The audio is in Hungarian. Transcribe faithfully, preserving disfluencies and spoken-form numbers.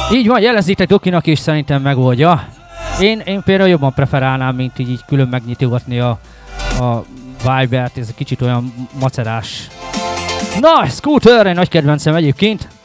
Így van, jelezzétek Dokinak és szerintem megoldja. Én, én például jobban preferálnám, mint így, így külön megnyitogatni a, a Vibert, ez egy kicsit olyan macerás. Na, Scooter, egy nagy kedvencem egyébként.